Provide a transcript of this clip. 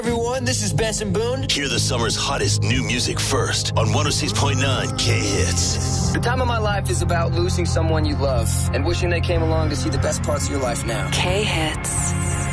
Everyone, this is Benson Boone. Hear the summer's hottest new music first on 106.9 K-Hits. The time of my life is about losing someone you love and wishing they came along to see the best parts of your life now. K-Hits.